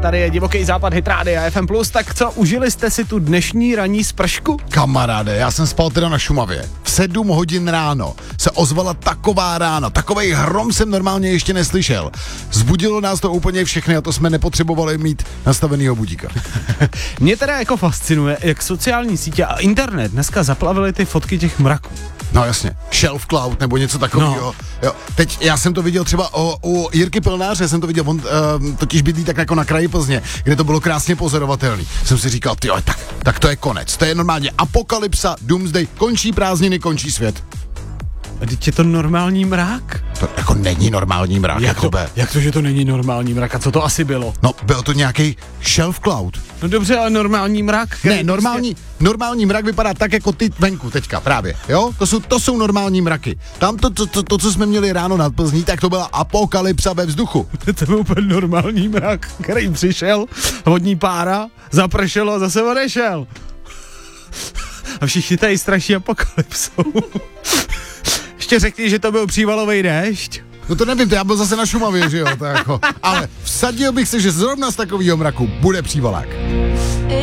tady je Divoký západ Hit Rádia FM+, tak co, užili jste si tu dnešní ranní spršku? Kamaráde, já jsem spal teda na Šumavě. V 7 hodin ráno se ozvala taková rána, takovej hrom jsem normálně ještě neslyšel. Zbudilo nás to úplně všechny a to jsme nepotřebovali mít nastavenýho budíka. Mě teda jako fascinuje, jak sociální sítě a internet dneska zaplavily ty fotky těch mraků. No jasně, Shelf Cloud nebo něco takového. No. Jo. Teď já jsem to viděl třeba u Jirky Pilnáře, jsem to viděl, on totiž bydlí tak jako na kraji Plzně, kde to bylo krásně pozorovatelný. Jsem si říkal, tyjo, tak to je konec, to je normálně apokalypsa, doomsday, končí prázdniny, končí svět. A teď je to normální mrak? To jako není normální mrak, Jak to, že to není normální mrak? A co to asi bylo? No, byl to nějaký Shelf Cloud. No dobře, ale normální mrak? Ne, normální mrak vypadá tak jako ty venku teďka právě, jo? To jsou normální mraky. Tam to, co jsme měli ráno nad Plzní, tak to byla apokalypsa ve vzduchu. To byl úplně normální mrak, který přišel, vodní pára, zapršelo a zase odešel. A všichni tady straší apokalypsou. Ještě řekni, že to byl přívalový déšť. No to nevím, to já byl zase na Šumavě, že jo, to jako. Ale vsadil bych se, že zrovna z takového mraku bude přívalák.